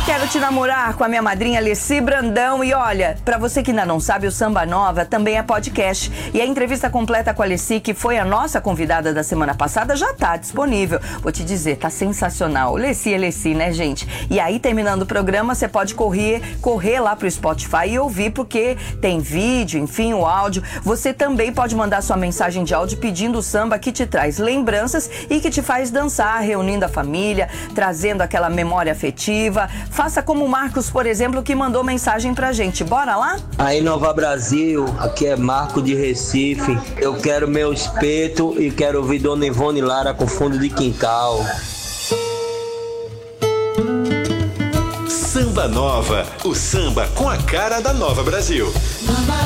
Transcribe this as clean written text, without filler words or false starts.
Quero Te Namorar com a minha madrinha Alessi Brandão. E olha, pra você que ainda não sabe, o Samba Nova também é podcast. E a entrevista completa com a Alessi, que foi a nossa convidada da semana passada, já tá disponível. Vou te dizer, tá sensacional. Alessi, né, gente? E aí, terminando o programa, você pode correr lá pro Spotify e ouvir, porque tem vídeo, enfim, o áudio. Você também pode mandar sua mensagem de áudio pedindo o samba que te traz lembranças e que te faz dançar, reunindo a família, trazendo aquela memória afetiva. Faça como o Marcos, por exemplo, que mandou mensagem pra gente. Bora lá? Aí, Nova Brasil, aqui é Marco de Recife. Eu quero meu espeto e quero ouvir Dona Ivone Lara com Fundo de Quintal. Samba Nova, o samba com a cara da Nova Brasil.